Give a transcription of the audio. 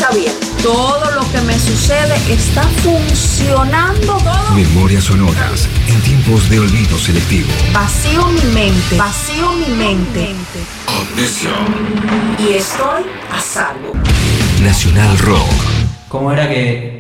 está bien. Todo lo que me sucede está funcionando. Memorias sonoras en tiempos de olvido selectivo. Vacío mi mente, vacío mi mente. Amnesia. Y estoy a salvo. Nacional Rock. ¿Cómo era que